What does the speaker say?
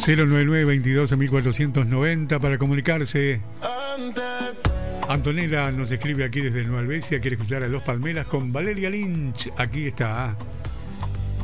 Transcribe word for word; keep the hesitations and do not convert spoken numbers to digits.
cero nueve nueve veintidós mil cuatrocientos noventa para comunicarse. Antonella nos escribe aquí desde Nueva Albesia, quiere escuchar a Los Palmeras con Valeria Lynch. Aquí está.